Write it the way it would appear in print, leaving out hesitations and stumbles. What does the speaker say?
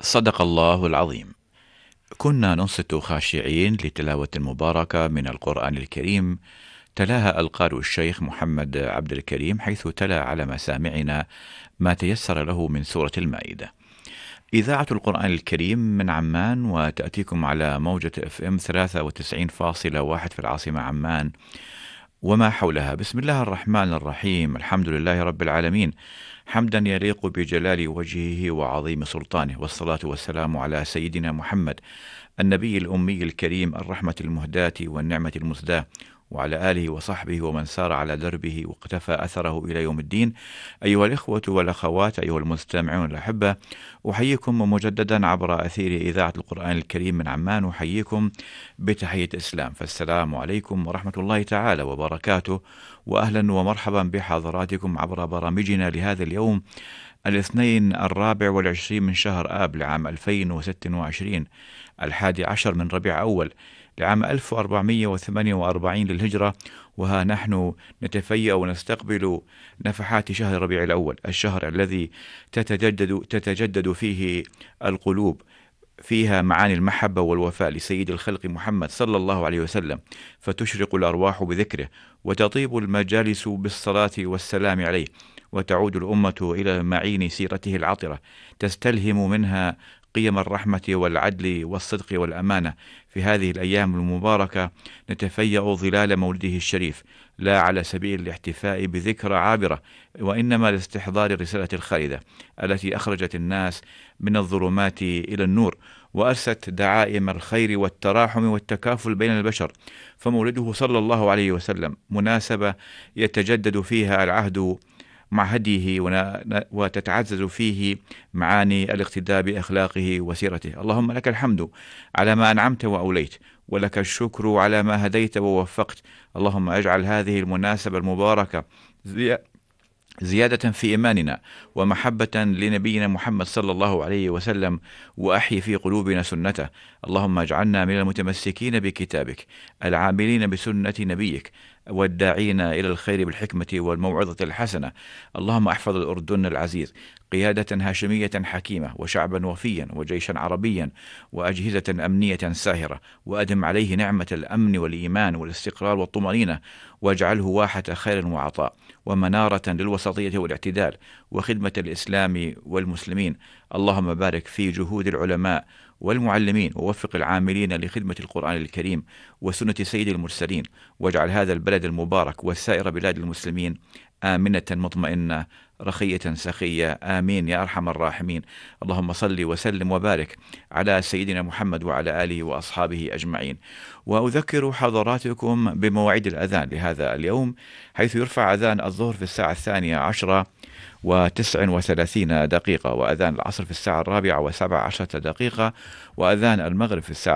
صدق الله العظيم. كنا ننصت خاشعين لتلاوة مباركة من القرآن الكريم تلاها القارئ الشيخ محمد عبد الكريم، حيث تلا على مسامعنا ما تيسر له من سورة المائدة. إذاعة القرآن الكريم من عمان، وتأتيكم على موجة FM 93.1 في العاصمة عمان وما حولها. بسم الله الرحمن الرحيم. الحمد لله رب العالمين، حمدا يليق بجلال وجهه وعظيم سلطانه، والصلاة والسلام على سيدنا محمد النبي الأمي الكريم، الرحمة المهداة والنعمة المسداة، وعلى آله وصحبه ومن سار على دربه واقتفى أثره إلى يوم الدين. أيها الإخوة والأخوات، أيها المستمعون الأحبة، أحييكم مجددا عبر أثير إذاعة القرآن الكريم من عمان، أحييكم بتحية الإسلام، فالسلام عليكم ورحمة الله تعالى وبركاته، وأهلا ومرحبا بحضراتكم عبر برامجنا لهذا اليوم الاثنين 24 من شهر آب لعام 2026، 11 من ربيع أول لعام 1448 للهجرة. وها نحن نتفيأ ونستقبل نفحات شهر ربيع الأول، الشهر الذي تتجدد فيه القلوب، فيها معاني المحبة والوفاء لسيد الخلق محمد صلى الله عليه وسلم، فتشرق الأرواح بذكره، وتطيب المجالس بالصلاة والسلام عليه، وتعود الأمة إلى معين سيرته العطرة، تستلهم منها قيم الرحمة والعدل والصدق والأمانة. في هذه الأيام المباركة نتفيأ ظلال مولده الشريف، لا على سبيل الاحتفاء بذكرى عابرة، وإنما لاستحضار الرسالة الخالدة التي أخرجت الناس من الظلمات إلى النور، وأرست دعائم الخير والتراحم والتكافل بين البشر. فمولده صلى الله عليه وسلم مناسبة يتجدد فيها العهد مع هديه، وتتعزز فيه معاني الاقتداء بأخلاقه وسيرته. اللهم لك الحمد على ما أنعمت وأوليت، ولك الشكر على ما هديت ووفقت. اللهم اجعل هذه المناسبة المباركة زيادة في إيماننا ومحبة لنبينا محمد صلى الله عليه وسلم، وأحي في قلوبنا سنته. اللهم اجعلنا من المتمسكين بكتابك، العاملين بسنة نبيك، والداعين إلى الخير بالحكمة والموعظة الحسنة. اللهم احفظ الأردن العزيز قيادة هاشمية حكيمة، وشعبا وفيا، وجيشا عربيا، وأجهزة أمنية ساهرة، وأدم عليه نعمة الأمن والإيمان والاستقرار والطمأنينة، واجعله واحة خير وعطاء، ومنارة للوسطية والاعتدال، وخدمة الإسلام والمسلمين. اللهم بارك في جهود العلماء والمعلمين، ووفق العاملين لخدمة القرآن الكريم وسنة سيد المرسلين، واجعل هذا البلد المبارك وسائر بلاد المسلمين آمنة مطمئنة رخية سخية، آمين يا أرحم الراحمين. اللهم صل وسلم وبارك على سيدنا محمد وعلى آله وأصحابه أجمعين. وأذكر حضراتكم بمواعيد الأذان لهذا اليوم، حيث يرفع أذان الظهر في الساعة 12:39 دقيقة، وأذان العصر في الساعة 4:17 دقيقة، وأذان المغرب في الساعة